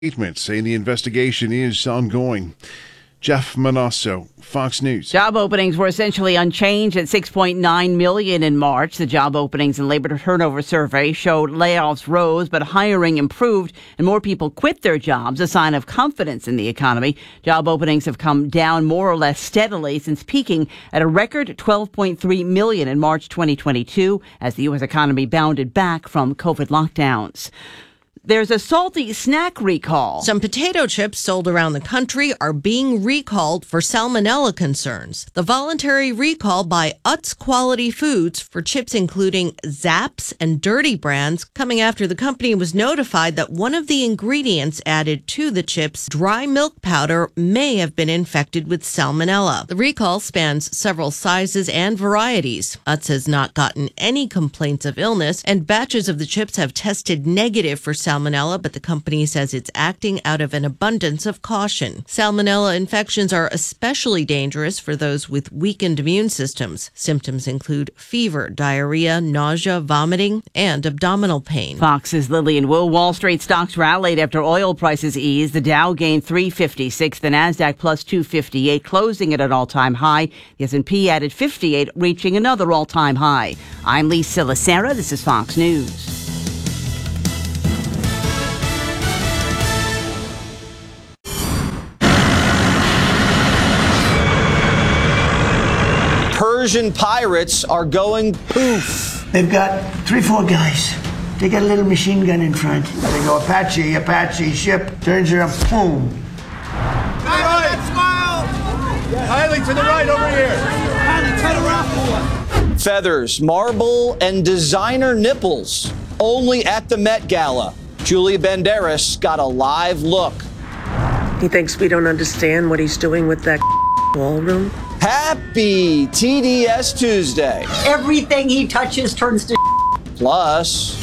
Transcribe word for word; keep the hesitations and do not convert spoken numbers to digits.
Statements saying the investigation is ongoing. Jeff Manasso, Fox News. Job openings were essentially unchanged at six point nine million in March. The job openings and labor turnover survey showed layoffs rose, but hiring improved and more people quit their jobs, a sign of confidence in the economy. Job openings have come down more or less steadily since peaking at a record twelve point three million in March twenty twenty-two as the U S economy bounded back from COVID lockdowns. There's a salty snack recall. Some potato chips sold around the country are being recalled for salmonella concerns. The voluntary recall by Utz Quality Foods for chips including Zapp's and Dirty brands coming after the company was notified that one of the ingredients added to the chips, dry milk powder, may have been infected with salmonella. The recall spans several sizes and varieties. Utz has not gotten any complaints of illness, and batches of the chips have tested negative for salmonella. Salmonella, but the company says it's acting out of an abundance of caution. Salmonella infections are especially dangerous for those with weakened immune systems. Symptoms include fever, diarrhea, nausea, vomiting, and abdominal pain. Fox's Lillian Wu. Wall Street stocks rallied after oil prices eased. The Dow gained three fifty-six, the Nasdaq plus two fifty-eight, closing at an all-time high. The S and P added fifty-eight, reaching another all-time high. I'm Lisa Lacera. This is Fox News. Persian pirates are going poof. They've got three, four guys. They got a little machine gun in front. They go Apache, Apache, ship, turns around, boom. To the right, smile! Highly to the right over here. Highly, turn around for one. Feathers, marble, and designer nipples. Only at the Met Gala. Julia Banderas got a live look. He thinks we don't understand what he's doing with that ballroom. Happy T D S Tuesday. Everything he touches turns to Plus,